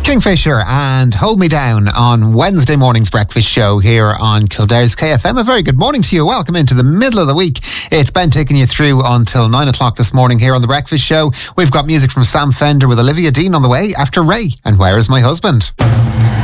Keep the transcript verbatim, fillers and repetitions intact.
Kingfisher and Hold Me Down on Wednesday morning's breakfast show here on Kildare's K F M. A very good morning to you. Welcome into the middle of the week. It's Ben taking you through until nine o'clock this morning here on the breakfast show. We've got music from Sam Fender with Olivia Dean on the way after Ray and Where Is My Husband?